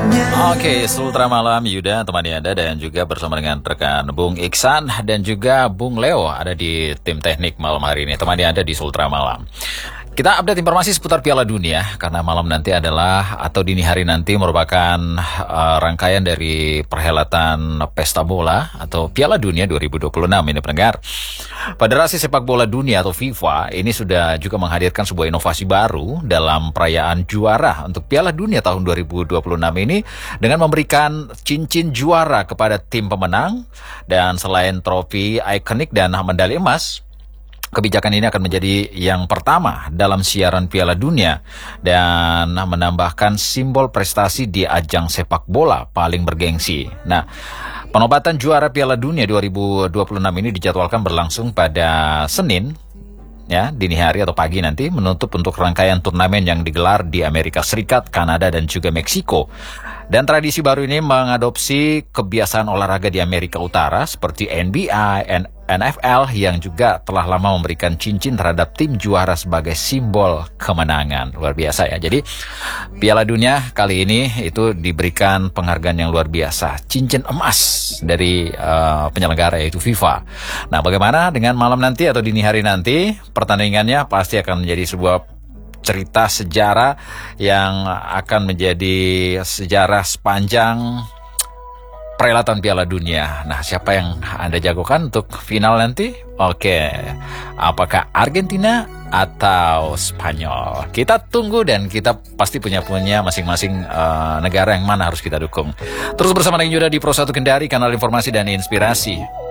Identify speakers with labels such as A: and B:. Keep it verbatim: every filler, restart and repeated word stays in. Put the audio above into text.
A: Oke, Sultra Malam Yuda temani Anda dan juga bersama dengan rekan Bung Iksan dan juga Bung Leo ada di tim teknik malam hari ini temani Anda di Sultra Malam. Kita update informasi seputar Piala Dunia karena malam nanti adalah atau dini hari nanti merupakan uh, rangkaian dari perhelatan pesta bola atau Piala Dunia dua ribu dua puluh enam ini pendengar. Federasi Sepak Bola Dunia atau FIFA ini sudah juga menghadirkan sebuah inovasi baru dalam perayaan juara untuk Piala Dunia tahun dua ribu dua puluh enam ini dengan memberikan cincin juara kepada tim pemenang dan selain trofi ikonik dan medali emas. Kebijakan ini akan menjadi yang pertama dalam siaran Piala Dunia dan menambahkan simbol prestasi di ajang sepak bola paling bergengsi. Nah, penobatan juara Piala Dunia dua ribu dua puluh enam ini dijadwalkan berlangsung pada Senin, ya, dini hari atau pagi nanti, menutup untuk rangkaian turnamen yang digelar di Amerika Serikat, Kanada, dan juga Meksiko. Dan tradisi baru ini mengadopsi kebiasaan olahraga di Amerika Utara seperti N B A, N F L yang juga telah lama memberikan cincin terhadap tim juara sebagai simbol kemenangan. Luar biasa ya. Jadi Piala Dunia kali ini itu diberikan penghargaan yang luar biasa, cincin emas dari uh, penyelenggara yaitu FIFA. Nah, bagaimana dengan malam nanti atau dini hari nanti? Pertandingannya pasti akan menjadi sebuah cerita sejarah yang akan menjadi sejarah sepanjang perhelatan Piala Dunia. Nah, siapa yang Anda jagokan untuk final nanti? Oke, apakah Argentina atau Spanyol? Kita tunggu dan kita pasti punya punya masing-masing uh, negara yang mana harus kita dukung. Terus bersama dengan Yuda di Pro satu Kendari, kanal informasi dan inspirasi.